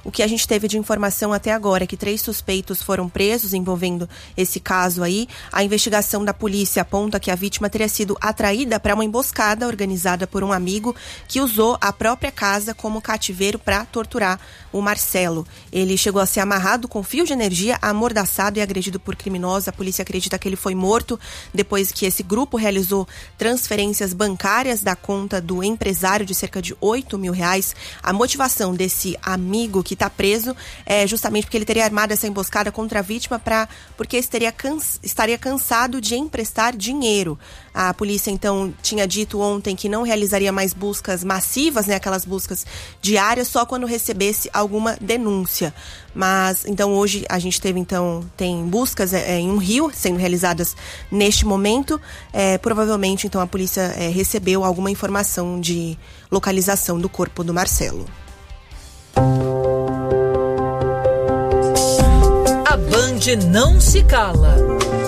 O que a gente teve de informação até agora é que 3 suspeitos foram presos envolvendo esse caso aí. A investigação da polícia aponta que a vítima teria sido atraída para uma emboscada organizada por um amigo que usou a própria casa como cativeiro para torturar o Marcelo. Ele chegou a ser amarrado com fio de energia, amordaçado e agredido por criminosos. A polícia acredita que ele foi morto depois que esse grupo realizou transferências bancárias da conta do empresário de cerca de R$8 mil. A motivação desse amigo que está preso é justamente porque ele teria armado essa emboscada contra a vítima porque estaria cansado de emprestar dinheiro. A polícia, então, tinha dito ontem que não realizaria mais buscas massivas, né, aquelas buscas diárias, só quando recebesse alguma denúncia. Mas, então, hoje a gente tem buscas em um rio sendo realizadas neste momento. Provavelmente, então, a polícia recebeu alguma informação de localização do corpo do Marcelo. A Band não se cala.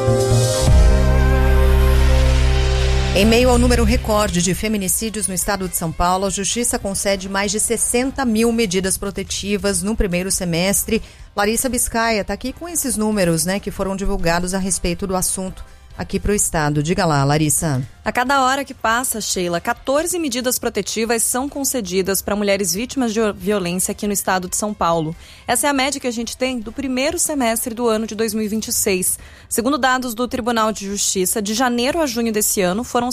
Em meio ao número recorde de feminicídios no estado de São Paulo, a Justiça concede mais de 60 mil medidas protetivas no primeiro semestre. Larissa Biscaia está aqui com esses números, né, que foram divulgados a respeito do assunto aqui para o estado. Diga lá, Larissa. A cada hora que passa, Sheila, 14 medidas protetivas são concedidas para mulheres vítimas de violência aqui no estado de São Paulo. Essa é a média que a gente tem do primeiro semestre do ano de 2026. Segundo dados do Tribunal de Justiça, de janeiro a junho desse ano, foram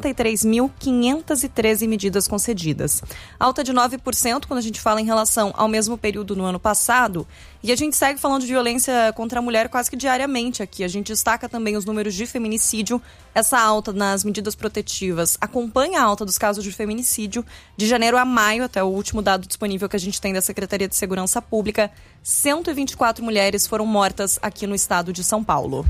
63.513 medidas concedidas. Alta de 9% quando a gente fala em relação ao mesmo período no ano passado. E a gente segue falando de violência contra a mulher quase que diariamente aqui. A gente destaca também os números de feminicídio. Essa alta nas medidas protetivas acompanha a alta dos casos de feminicídio. De janeiro a maio, até o último dado disponível que a gente tem da Secretaria de Segurança Pública, 124 mulheres foram mortas aqui no estado de São Paulo.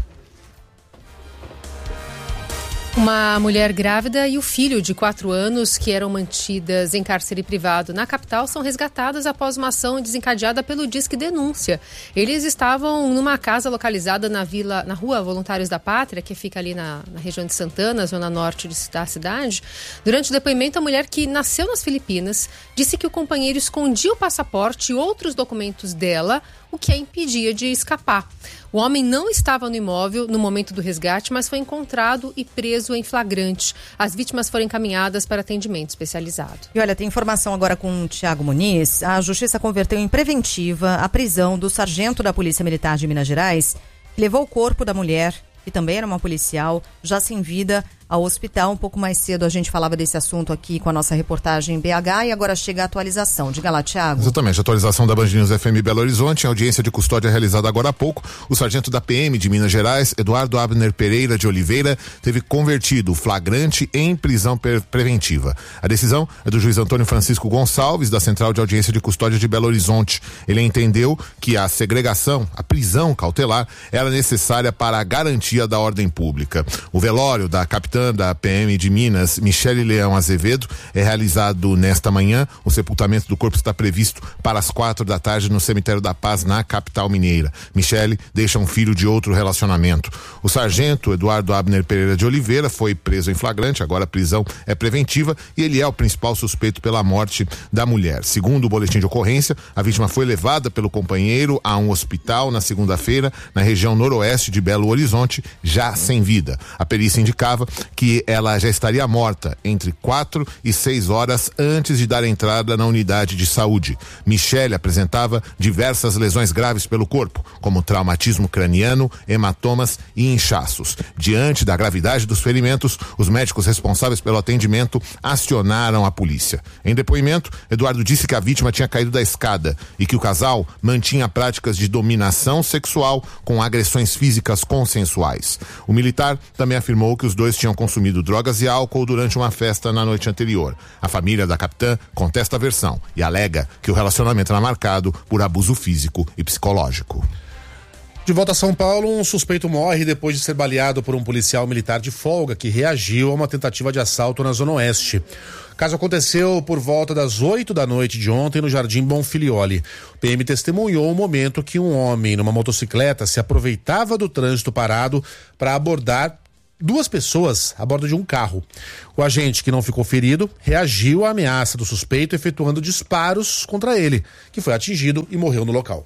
Uma mulher grávida e o filho de 4 anos que eram mantidas em cárcere privado na capital são resgatadas após uma ação desencadeada pelo Disque Denúncia. Eles estavam numa casa localizada na Rua Voluntários da Pátria, que fica ali na região de Santana, zona norte da cidade. Durante o depoimento, a mulher, que nasceu nas Filipinas, disse que o companheiro escondia o passaporte e outros documentos dela, o que a impedia de escapar. O homem não estava no imóvel no momento do resgate, mas foi encontrado e preso em flagrante. As vítimas foram encaminhadas para atendimento especializado. E olha, tem informação agora com o Thiago Muniz. A Justiça converteu em preventiva a prisão do sargento da Polícia Militar de Minas Gerais, que levou o corpo da mulher, que também era uma policial, já sem vida, ao hospital. Um pouco mais cedo a gente falava desse assunto aqui com a nossa reportagem em BH e agora chega a atualização. Diga lá, Thiago. Exatamente, a atualização da Band News FM Belo Horizonte, em audiência de custódia realizada agora há pouco, o sargento da PM de Minas Gerais, Eduardo Abner Pereira de Oliveira, teve convertido o flagrante em prisão preventiva. A decisão é do juiz Antônio Francisco Gonçalves, da Central de Audiência de Custódia de Belo Horizonte. Ele entendeu que a segregação, a prisão cautelar, era necessária para a garantia da ordem pública. O velório da capitã da PM de Minas, Michele Leão Azevedo, é realizado nesta manhã. O sepultamento do corpo está previsto para as 4 da tarde no Cemitério da Paz, na capital mineira. Michele deixa um filho de outro relacionamento. O sargento Eduardo Abner Pereira de Oliveira foi preso em flagrante, agora a prisão é preventiva e ele é o principal suspeito pela morte da mulher. Segundo o boletim de ocorrência, a vítima foi levada pelo companheiro a um hospital na segunda-feira, na região noroeste de Belo Horizonte, já sem vida. A perícia indicava que ela já estaria morta entre 4 e 6 horas antes de dar entrada na unidade de saúde. Michele apresentava diversas lesões graves pelo corpo, como traumatismo craniano, hematomas e inchaços. Diante da gravidade dos ferimentos, os médicos responsáveis pelo atendimento acionaram a polícia. Em depoimento, Eduardo disse que a vítima tinha caído da escada e que o casal mantinha práticas de dominação sexual com agressões físicas consensuais. O militar também afirmou que os dois tinham consumido drogas e álcool durante uma festa na noite anterior. A família da capitã contesta a versão e alega que o relacionamento era marcado por abuso físico e psicológico. De volta a São Paulo, um suspeito morre depois de ser baleado por um policial militar de folga que reagiu a uma tentativa de assalto na Zona Oeste. O caso aconteceu por volta das 8 da noite de ontem no Jardim Bonfilioli. O PM testemunhou o momento que um homem numa motocicleta se aproveitava do trânsito parado para abordar 2 pessoas a bordo de um carro. O agente, que não ficou ferido, reagiu à ameaça do suspeito, efetuando disparos contra ele, que foi atingido e morreu no local.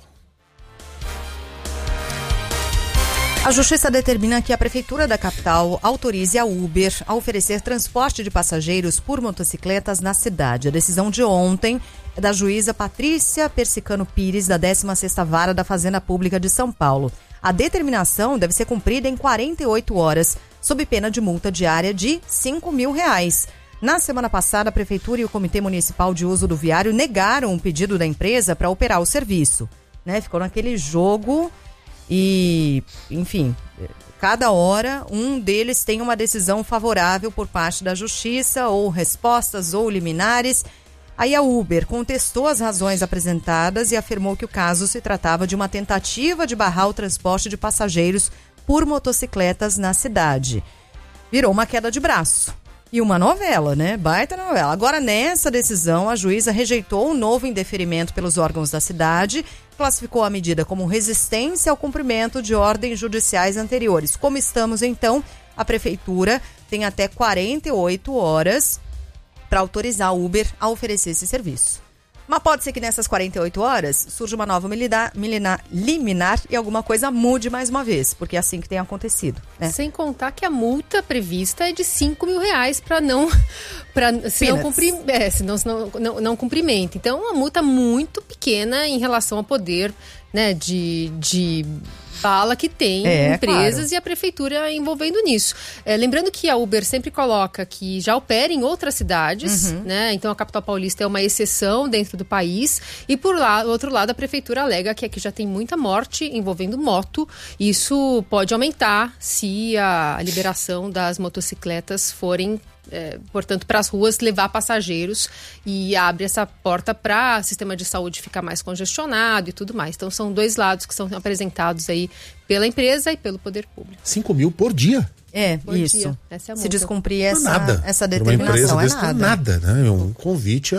A Justiça determina que a Prefeitura da capital autorize a Uber a oferecer transporte de passageiros por motocicletas na cidade. A decisão de ontem é da juíza Patrícia Persicano Pires, da 16ª Vara da Fazenda Pública de São Paulo. A determinação deve ser cumprida em 48 horas, sob pena de multa diária de R$5.000. Na semana passada, a Prefeitura e o Comitê Municipal de Uso do Viário negaram o pedido da empresa para operar o serviço. Ficou naquele jogo e, enfim, cada hora um deles tem uma decisão favorável por parte da Justiça, ou respostas ou liminares. Aí a Uber contestou as razões apresentadas e afirmou que o caso se tratava de uma tentativa de barrar o transporte de passageiros por motocicletas na cidade. Virou uma queda de braço. E uma novela, Baita novela. Agora, nessa decisão, a juíza rejeitou um novo indeferimento pelos órgãos da cidade, classificou a medida como resistência ao cumprimento de ordens judiciais anteriores. Como estamos, então, a Prefeitura tem até 48 horas para autorizar a Uber a oferecer esse serviço. Mas pode ser que nessas 48 horas surja uma nova liminar e alguma coisa mude mais uma vez, porque é assim que tem acontecido. Sem contar que a multa prevista é de R$5.000 se não cumprimenta. Então, uma multa muito pequena em relação ao poder de fala que tem empresas, claro, e a prefeitura envolvendo nisso. Lembrando que a Uber sempre coloca que já opera em outras cidades, Então a capital paulista é uma exceção dentro do país. E por outro lado, a prefeitura alega que aqui já tem muita morte envolvendo moto. Isso pode aumentar se a liberação das motocicletas forem portanto, para as ruas levar passageiros, e abre essa porta para o sistema de saúde ficar mais congestionado e tudo mais. Então, são 2 lados que são apresentados aí pela empresa e pelo poder público. 5.000 por dia? Por isso. Dia. Essa é a multa. Se descumprir essa Uma determinação, empresa é nada. É um convite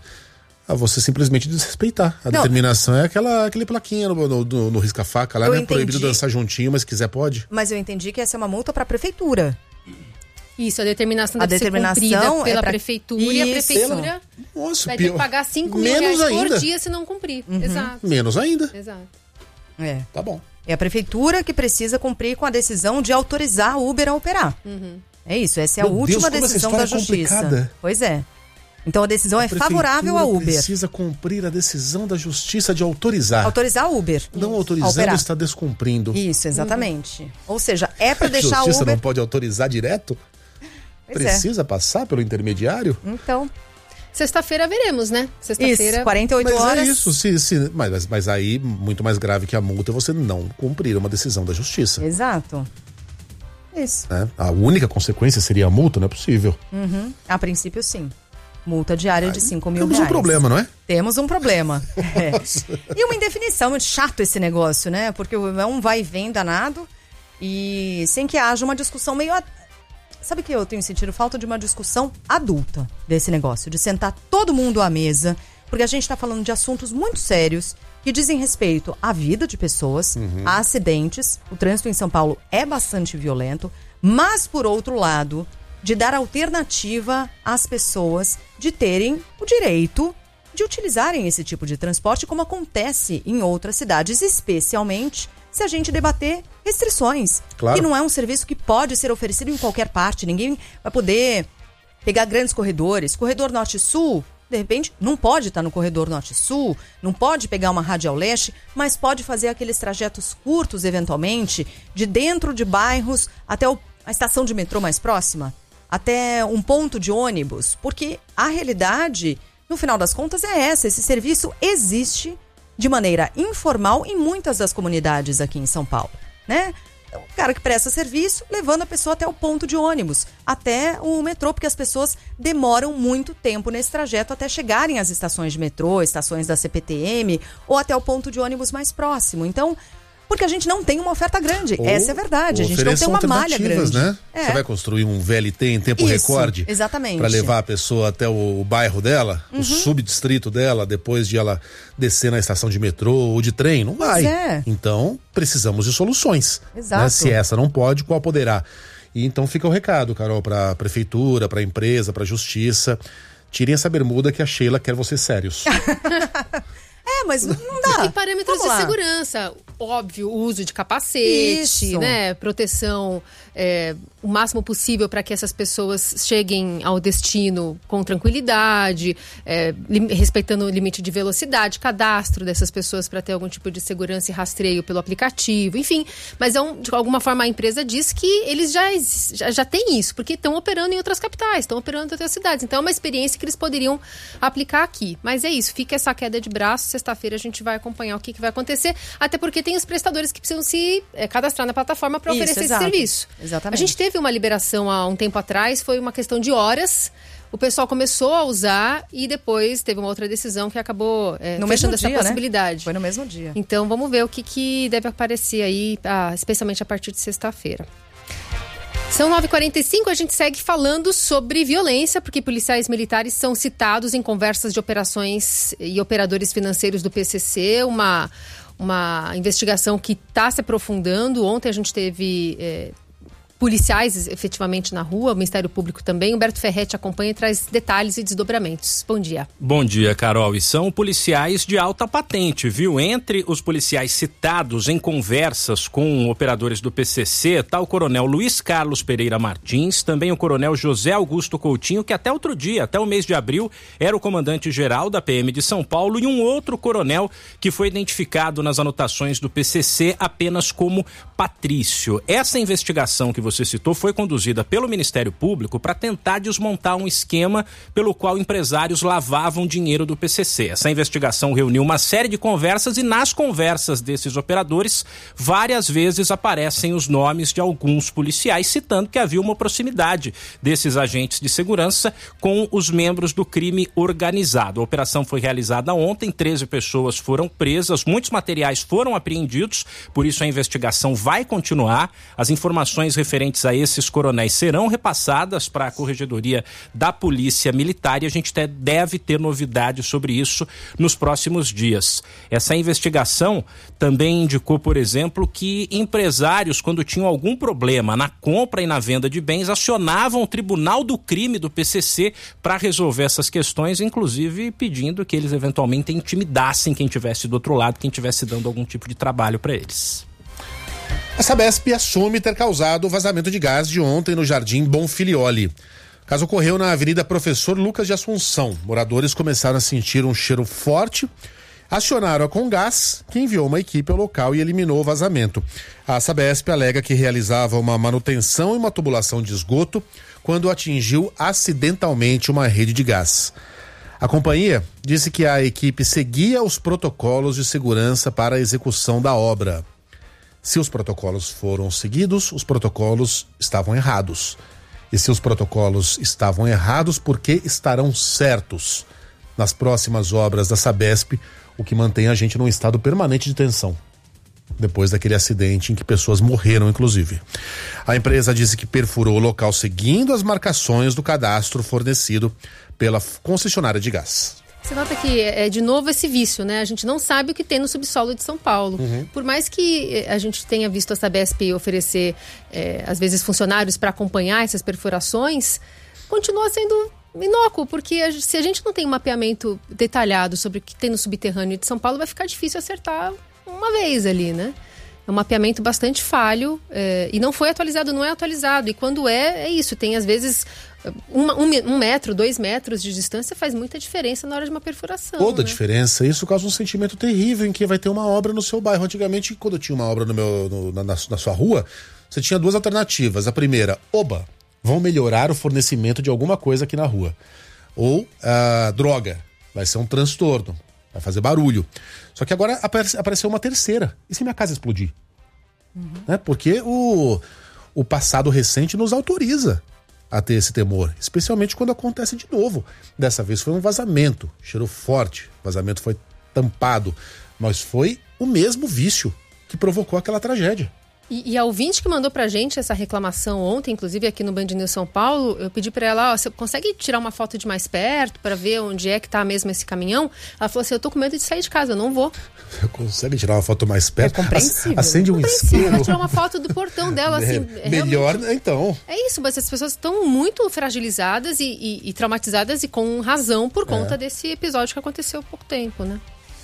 a você simplesmente desrespeitar. A determinação é aquele plaquinha no risca-faca lá, proibido dançar juntinho, mas se quiser pode. Mas eu entendi que essa é uma multa para a prefeitura. Isso, a determinação deve ser cumprida pela prefeitura, e a prefeitura vai ter que pagar R$5.000 por dia se não cumprir. Exato. Menos ainda. Exato. Tá bom. É a prefeitura que precisa cumprir com a decisão de autorizar a Uber a operar. É isso, essa é a última decisão da Justiça. Complicada. Pois é. Então a decisão é favorável à Uber. Precisa cumprir a decisão da Justiça de autorizar. Autorizar a Uber. Não autorizando, está descumprindo. Isso, exatamente. Ou seja, é para deixar a Uber... A Justiça não pode autorizar direto? Precisa passar pelo intermediário? Então, sexta-feira veremos, Sexta-feira. Isso, 48 horas. É isso, mas aí, muito mais grave que a multa é você não cumprir uma decisão da Justiça. Exato. Isso. A única consequência seria a multa, não é possível. A princípio, sim. Multa diária de R$5.000. Temos um problema, não é? Temos um problema. E uma indefinição, muito chato esse negócio, Porque é um vai e vem danado, e sem que haja uma discussão meio... Sabe que eu tenho sentido falta de uma discussão adulta desse negócio, de sentar todo mundo à mesa, porque a gente está falando de assuntos muito sérios que dizem respeito à vida de pessoas, a acidentes. O trânsito em São Paulo é bastante violento, mas, por outro lado, de dar alternativa às pessoas de terem o direito de utilizarem esse tipo de transporte, como acontece em outras cidades, especialmente se a gente debater restrições. Claro. Que não é um serviço que pode ser oferecido em qualquer parte. Ninguém vai poder pegar grandes corredores. Corredor Norte-Sul, de repente, não pode estar no corredor Norte-Sul, não pode pegar uma radial leste, mas pode fazer aqueles trajetos curtos, eventualmente, de dentro de bairros até a estação de metrô mais próxima, até um ponto de ônibus. Porque a realidade, no final das contas, é essa. Esse serviço existe de maneira informal em muitas das comunidades aqui em São Paulo, O cara que presta serviço levando a pessoa até o ponto de ônibus, até o metrô, porque as pessoas demoram muito tempo nesse trajeto até chegarem às estações de metrô, estações da CPTM ou até o ponto de ônibus mais próximo. Então, porque a gente não tem uma oferta grande. Essa é a verdade. A gente não tem uma malha grande. Você vai construir um VLT em tempo recorde. Exatamente. Para levar a pessoa até o bairro dela, o subdistrito dela, depois de ela descer na estação de metrô ou de trem. Não vai. Então, precisamos de soluções. Exato. Se essa não pode, qual poderá? E então fica o recado, Carol, para a prefeitura, para a empresa, para a justiça. Tirem essa bermuda que a Sheila quer vocês sérios. Mas não dá. E parâmetros de segurança. Óbvio, o uso de capacete, né? Proteção o máximo possível para que essas pessoas cheguem ao destino com tranquilidade, respeitando o limite de velocidade, cadastro dessas pessoas para ter algum tipo de segurança e rastreio pelo aplicativo, enfim. Mas de alguma forma a empresa diz que eles já têm isso, porque estão operando em outras capitais, estão operando em outras cidades. Então é uma experiência que eles poderiam aplicar aqui. Mas é isso, fica essa queda de braço. Sexta-feira a gente vai acompanhar o que vai acontecer, até porque tem os prestadores que precisam se cadastrar na plataforma para oferecer esse serviço. Exatamente. A gente teve uma liberação há um tempo atrás, foi uma questão de horas. O pessoal começou a usar e depois teve uma outra decisão que acabou fechando essa possibilidade. Né? Foi no mesmo dia. Então vamos ver o que deve aparecer aí, especialmente a partir de sexta-feira. São 9h45, a gente segue falando sobre violência, porque policiais militares são citados em conversas de operações e operadores financeiros do PCC, uma investigação que está se aprofundando. Ontem a gente teve policiais efetivamente na rua, o Ministério Público também. Humberto Ferretti acompanha e traz detalhes e desdobramentos. Bom dia. Bom dia, Carol. E são policiais de alta patente, viu? Entre os policiais citados em conversas com operadores do PCC, está o coronel Luiz Carlos Pereira Martins, também o coronel José Augusto Coutinho, que até outro dia, até o mês de abril, era o comandante-geral da PM de São Paulo, e um outro coronel que foi identificado nas anotações do PCC apenas como Patrício. Essa investigação que você citou foi conduzida pelo Ministério Público para tentar desmontar um esquema pelo qual empresários lavavam dinheiro do PCC. Essa investigação reuniu uma série de conversas e nas conversas desses operadores várias vezes aparecem os nomes de alguns policiais, citando que havia uma proximidade desses agentes de segurança com os membros do crime organizado. A operação foi realizada ontem, 13 pessoas foram presas, muitos materiais foram apreendidos, por isso a investigação vai continuar. As informações referentes a esses coronéis serão repassadas para a Corregedoria da Polícia Militar e a gente deve ter novidades sobre isso nos próximos dias. Essa investigação também indicou, por exemplo, que empresários, quando tinham algum problema na compra e na venda de bens, acionavam o Tribunal do Crime do PCC para resolver essas questões, inclusive pedindo que eles eventualmente intimidassem quem estivesse do outro lado, quem estivesse dando algum tipo de trabalho para eles. A Sabesp assume ter causado o vazamento de gás de ontem no Jardim Bonfilioli. O caso ocorreu na Avenida Professor Lucas de Assunção. Moradores começaram a sentir um cheiro forte, acionaram a Comgás, que enviou uma equipe ao local e eliminou o vazamento. A Sabesp alega que realizava uma manutenção e uma tubulação de esgoto quando atingiu acidentalmente uma rede de gás. A companhia disse que a equipe seguia os protocolos de segurança para a execução da obra. Se os protocolos foram seguidos, os protocolos estavam errados. E se os protocolos estavam errados, por que estarão certos? Nas próximas obras da Sabesp, o que mantém a gente num estado permanente de tensão. Depois daquele acidente em que pessoas morreram, inclusive. A empresa disse que perfurou o local seguindo as marcações do cadastro fornecido pela concessionária de gás. Você nota que é de novo esse vício, né? A gente não sabe o que tem no subsolo de São Paulo. Por mais que a gente tenha visto a Sabesp oferecer, às vezes, funcionários para acompanhar essas perfurações, continua sendo inócuo, porque se a gente não tem um mapeamento detalhado sobre o que tem no subterrâneo de São Paulo, vai ficar difícil acertar uma vez ali, né? É um mapeamento bastante falho e não foi atualizado, não é atualizado. E quando é isso. Tem, às vezes, 1 metro, 2 metros de distância faz muita diferença na hora de uma perfuração. Toda né? diferença. Isso causa um sentimento terrível em que vai ter uma obra no seu bairro. Antigamente, quando tinha uma obra na sua rua, você tinha 2 alternativas. A primeira, vão melhorar o fornecimento de alguma coisa aqui na rua. Ou, droga, vai ser um transtorno. Vai fazer barulho. Só que agora apareceu uma terceira. E se minha casa explodir? Né? Porque o passado recente nos autoriza a ter esse temor. Especialmente quando acontece de novo. Dessa vez foi um vazamento. Cheiro forte. O vazamento foi tampado. Mas foi o mesmo vício que provocou aquela tragédia. E a ouvinte que mandou pra gente essa reclamação ontem, inclusive aqui no Band News São Paulo, eu pedi pra ela, você consegue tirar uma foto de mais perto pra ver onde é que tá mesmo esse caminhão? Ela falou assim, eu tô com medo de sair de casa, eu não vou. Consegue tirar uma foto mais perto? É compreensível. Acende um isqueiro. Tirar uma foto do portão dela, assim. Melhor, então. É isso, mas as pessoas estão muito fragilizadas e traumatizadas e com razão por conta desse episódio que aconteceu há pouco tempo, né?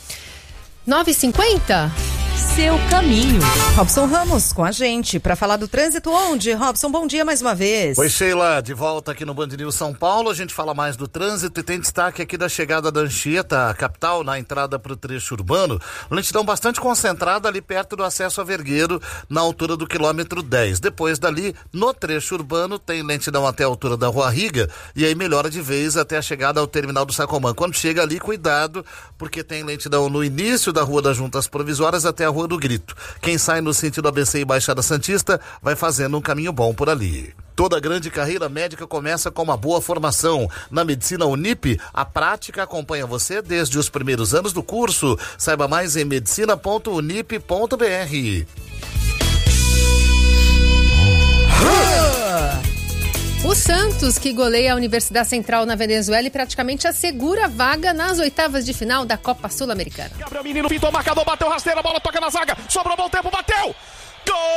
9h50? Seu caminho. Robson Ramos com a gente para falar do trânsito onde? Robson, bom dia mais uma vez. Oi, Sheila, de volta aqui no Band News São Paulo. A gente fala mais do trânsito e tem destaque aqui da chegada da Anchieta, capital, na entrada para o trecho urbano. Lentidão bastante concentrada ali perto do acesso a Vergueiro, na altura do quilômetro 10. Depois dali, no trecho urbano, tem lentidão até a altura da Rua Riga e aí melhora de vez até a chegada ao terminal do Sacomã. Quando chega ali, cuidado, porque tem lentidão no início da Rua das Juntas Provisórias até a Rua do Grito. Quem sai no sentido ABC e Baixada Santista vai fazendo um caminho bom por ali. Toda grande carreira médica começa com uma boa formação. Na Medicina Unip, a prática acompanha você desde os primeiros anos do curso. Saiba mais em medicina.unip.br. O Santos, que goleia a Universidade Central na Venezuela e praticamente assegura a vaga nas oitavas de final da Copa Sul-Americana. Gabriel Menino pintou o marcador, bateu rasteira, a bola toca na zaga, sobrou bom tempo, bateu! Gol!